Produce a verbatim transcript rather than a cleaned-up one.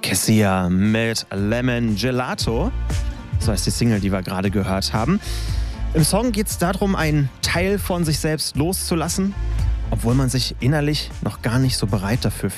Kessia mit Lemon Gelato. So heißt die Single, die wir gerade gehört haben. Im Song geht es darum, einen Teil von sich selbst loszulassen, obwohl man sich innerlich noch gar nicht so bereit dafür